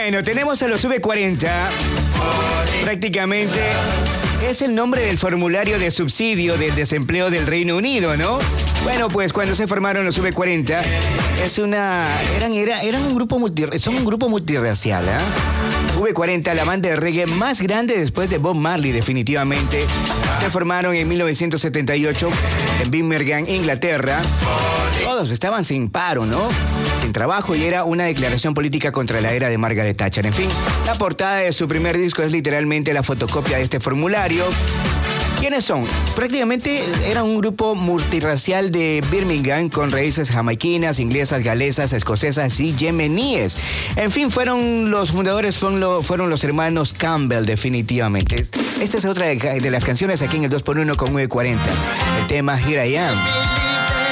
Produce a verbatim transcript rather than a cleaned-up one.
Bueno, tenemos a los V cuarenta. Prácticamente es el nombre del formulario de subsidio del desempleo del Reino Unido, ¿no? Bueno, pues cuando se formaron los V cuarenta, es una, eran, era, eran un grupo multi, son un grupo multirracial, ¿ah? ¿eh? V cuarenta, la banda de reggae más grande después de Bob Marley, definitivamente. Se formaron en mil novecientos setenta y ocho en Birmingham, Inglaterra. Todos estaban sin paro, ¿no? Sin trabajo, y era una declaración política contra la era de Margaret Thatcher. En fin, la portada de su primer disco es literalmente la fotocopia de este formulario. ¿Quiénes son? Prácticamente era un grupo multirracial de Birmingham con raíces jamaiquinas, inglesas, galesas, escocesas y yemeníes. En fin, fueron los fundadores, fueron, lo, fueron los hermanos Campbell, definitivamente. Esta es otra de, de las canciones aquí en el dos por uno con V cuarenta. El tema Here I Am.